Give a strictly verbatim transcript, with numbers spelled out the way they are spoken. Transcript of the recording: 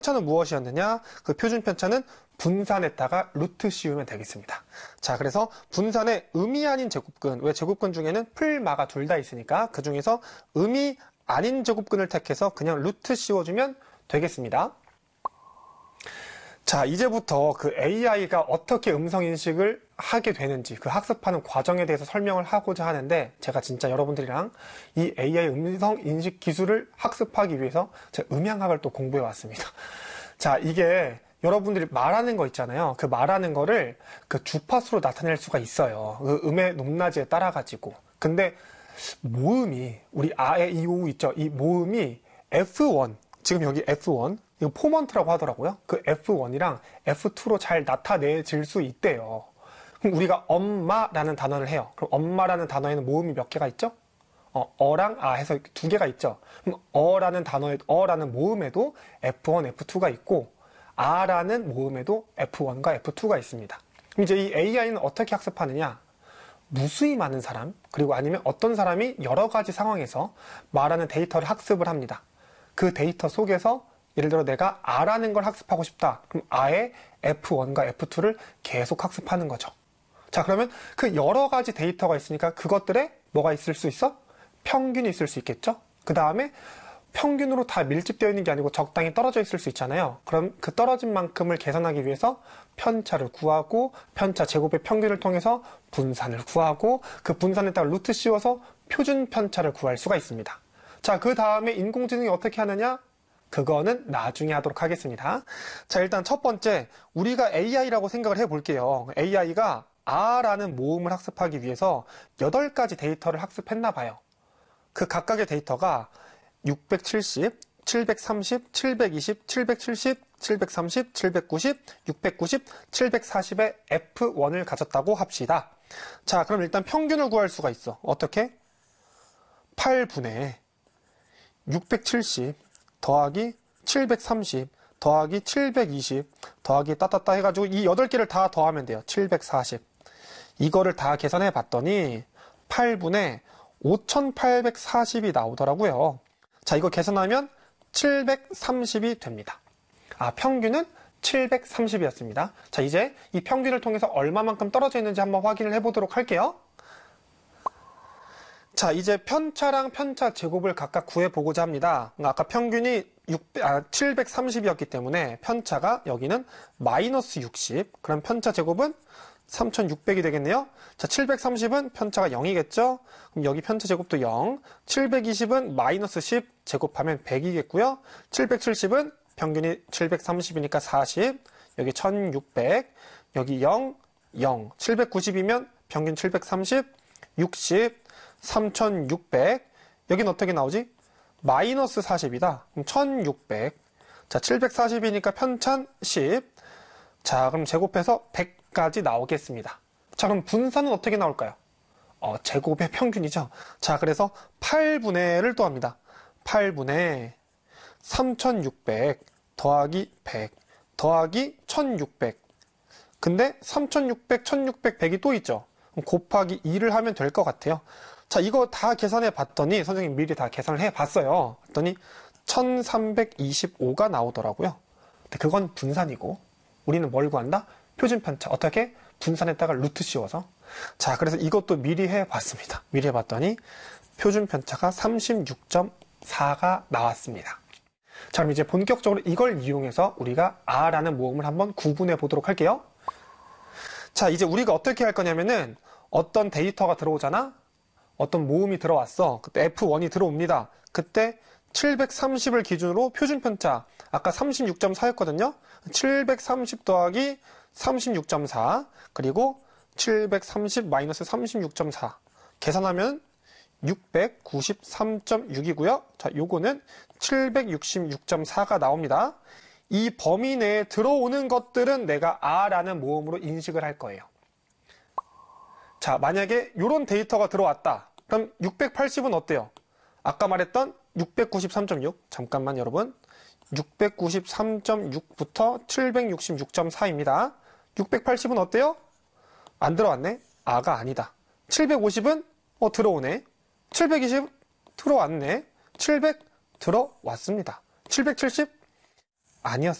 편차는 무엇이었느냐? 그 표준 편차는 분산했다가 루트 씌우면 되겠습니다. 자, 그래서 분산의 음이 아닌 제곱근, 왜 제곱근 중에는 풀, 마가 둘 다 있으니까 그 중에서 음이 아닌 제곱근을 택해서 그냥 루트 씌워주면 되겠습니다. 자, 이제부터 그 에이아이가 어떻게 음성 인식을 하게 되는지 그 학습하는 과정에 대해서 설명을 하고자 하는데, 제가 진짜 여러분들이랑 이 에이아이 음성 인식 기술을 학습하기 위해서 제가 음향학을 또 공부해 왔습니다. 자, 이게 여러분들이 말하는 거 있잖아요. 그 말하는 거를 그 주파수로 나타낼 수가 있어요. 그 음의 높낮이에 따라 가지고. 근데 모음이, 우리 아, 에, 이, 오 있죠? 이 모음이 에프 원, 지금 여기 에프 원, 이거 포먼트라고 하더라고요. 그 에프 원이랑 에프 투로 잘 나타내질 수 있대요. 그럼 우리가 엄마라는 단어를 해요. 그럼 엄마라는 단어에는 모음이 몇 개가 있죠? 어, 어랑 아 해서 두 개가 있죠. 그럼 어라는 단어에, 어라는 모음에도 에프 원, 에프 투가 있고, 아라는 모음에도 에프 원과 에프 투가 있습니다. 그럼 이제 이 에이아이는 어떻게 학습하느냐? 무수히 많은 사람, 그리고 아니면 어떤 사람이 여러 가지 상황에서 말하는 데이터를 학습을 합니다. 그 데이터 속에서 예를 들어 내가 아라는 걸 학습하고 싶다. 그럼 아의 에프 원과 에프 투를 계속 학습하는 거죠. 자, 그러면 그 여러 가지 데이터가 있으니까 그것들에 뭐가 있을 수 있어? 평균이 있을 수 있겠죠? 그 다음에 평균으로 다 밀집되어 있는 게 아니고 적당히 떨어져 있을 수 있잖아요. 그럼 그 떨어진 만큼을 계산하기 위해서 편차를 구하고, 편차 제곱의 평균을 통해서 분산을 구하고, 그 분산에다가 루트 씌워서 표준 편차를 구할 수가 있습니다. 자, 그 다음에 인공지능이 어떻게 하느냐? 그거는 나중에 하도록 하겠습니다. 자, 일단 첫 번째, 우리가 에이아이라고 생각을 해볼게요. 에이아이가 아라는 모음을 학습하기 위해서 여덟 가지 데이터를 학습했나 봐요. 그 각각의 데이터가 육백칠십, 칠백삼십, 칠백이십, 칠백칠십, 칠백삼십, 칠백구십, 육백구십, 칠백사십의 에프 원을 가졌다고 합시다. 자, 그럼 일단 평균을 구할 수가 있어. 어떻게? 팔분의 육백칠십 더하기 칠백삼십 더하기 칠백이십 더하기 따따따 해가지고 이 여덟 개를 다 더하면 돼요. 칠백사십. 이거를 다 계산해 봤더니 팔분의 오천팔백사십이 나오더라고요. 자, 이거 계산하면 칠백삼십이 됩니다. 아, 평균은 칠백삼십이었습니다. 자, 이제 이 평균을 통해서 얼마만큼 떨어져 있는지 한번 확인을 해보도록 할게요. 자, 이제 편차랑 편차 제곱을 각각 구해보고자 합니다. 아까 평균이 육백, 아, 칠백삼십이었기 때문에 편차가 여기는 마이너스 육십. 그럼 편차 제곱은 삼천육백이 되겠네요. 자, 칠백삼십은 편차가 영이겠죠? 그럼 여기 편차 제곱도 영. 칠백이십은 마이너스 십 제곱하면 백이겠고요. 칠백칠십은 평균이 칠백삼십이니까 사십. 여기 천육백. 여기 영, 영. 칠백구십이면 평균 칠백삼십, 육십, 삼천육백. 여긴 어떻게 나오지? 마이너스 사십이다. 그럼 천육백. 자, 칠백사십이니까 편차는 십. 자, 그럼 제곱해서 백까지 나오겠습니다. 자, 그럼 분산은 어떻게 나올까요? 어, 제곱의 평균이죠. 자, 그래서 팔분의를 또 합니다. 팔분의 삼천육백 더하기 백 더하기 천육백. 근데 삼천육백, 천육백, 백이 또 있죠. 그럼 곱하기 이를 하면 될 것 같아요. 자, 이거 다 계산해 봤더니, 선생님 미리 다 계산을 해 봤어요. 그랬더니 천삼백이십오가 나오더라고요. 근데 그건 분산이고, 우리는 뭘 구한다? 표준 편차. 어떻게? 분산에다가 루트 씌워서. 자, 그래서 이것도 미리 해 봤습니다. 미리 해 봤더니 표준 편차가 삼십육 점 사가 나왔습니다. 자, 그럼 이제 본격적으로 이걸 이용해서 우리가 아라는 모음을 한번 구분해 보도록 할게요. 자, 이제 우리가 어떻게 할 거냐면은 어떤 데이터가 들어오잖아? 어떤 모음이 들어왔어. 그때 에프 원이 들어옵니다. 그때 칠백삼십을 기준으로 표준 편차, 아까 삼십육 점 사였거든요. 칠백삼십 더하기 삼십육 점 사, 그리고 칠백삼십 마이너스 삼십육 점 사 계산하면 육백구십삼 점 육이고요. 자, 요거는 칠백육십육 점 사가 나옵니다. 이 범위 내에 들어오는 것들은 내가 아라는 모음으로 인식을 할 거예요. 자, 만약에 이런 데이터가 들어왔다. 그럼 육백팔십은 어때요? 아까 말했던 육백구십삼 점 육. 잠깐만 여러분. 육백구십삼 점 육부터 칠백육십육 점 사입니다. 육백팔십은 어때요? 안 들어왔네? 아가 아니다. 칠백오십은 어 들어오네. 칠백이십 들어왔네. 칠백 들어왔습니다. 칠백칠십 아니었습니다.